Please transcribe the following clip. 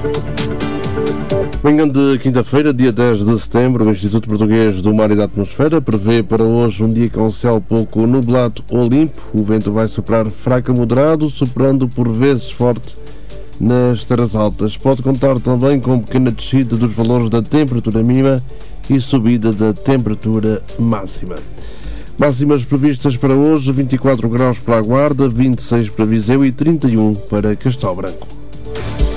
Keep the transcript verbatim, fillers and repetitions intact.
Manhã de quinta-feira, dia dez de setembro, o Instituto Português do Mar e da Atmosfera prevê para hoje um dia com céu pouco nublado ou limpo. O vento vai soprar fraco a moderado, soprando por vezes forte nas terras altas. Pode contar também com pequena descida dos valores da temperatura mínima e subida da temperatura máxima. Máximas previstas para hoje: vinte e quatro graus para a Guarda, vinte e seis para Viseu e trinta e um para Castelo Branco.